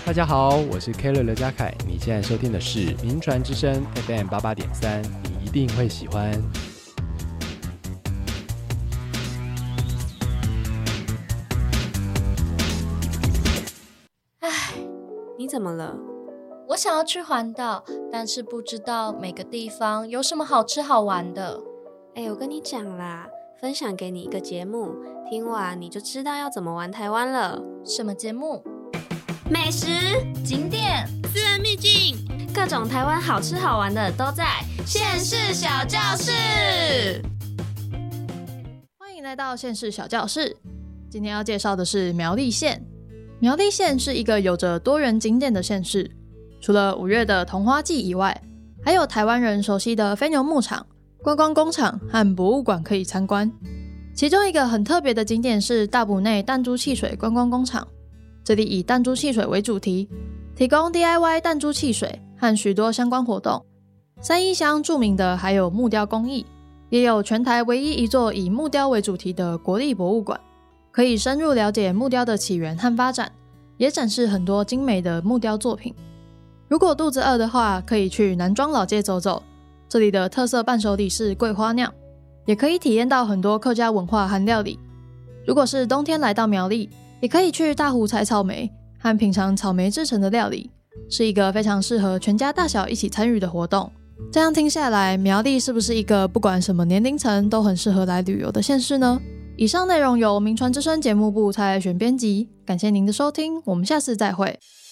大家好，我是 Keller 刘家凯，你现在收听的是名传之声 FM88.3，你一定会喜欢。 你怎么了？ 我想要去环岛，但是不知道每个地方有什么好吃好玩的。 我跟你讲啦，分享给你一个节目，听完你就知道要怎么玩台湾了。 什么节目？ 美食、 景点、 私人秘境，各种台湾好吃好玩的都在县市小教室。 欢迎来到县市小教室。今天要介绍的是苗栗县。苗栗县是一个有着多元景点的县市，除了5月的桐花季以外，还有台湾人熟悉的飞牛牧场、观光工厂和博物馆可以参观。其中一个很特别的景点是大埔内弹珠汽水观光工厂，这里以弹珠汽水为主题，提供 DIY 弹珠汽水和许多相关活动。三义乡著名的还有木雕工艺，也有全台唯一一座以木雕为主题的国立博物馆，可以深入了解木雕的起源和发展，也展示很多精美的木雕作品。如果肚子饿的话，可以去南庄老街走走，这里的特色伴手礼是桂花酿，也可以体验到很多客家文化和料理。如果是冬天来到苗栗，也可以去大湖采草莓和品尝草莓制成的料理，是一个非常适合全家大小一起参与的活动。这样听下来，苗栗是不是一个不管什么年龄层都很适合来旅游的县市呢？以上内容由名传之声节目部蔡爱璇编辑，感谢您的收听，我们下次再会。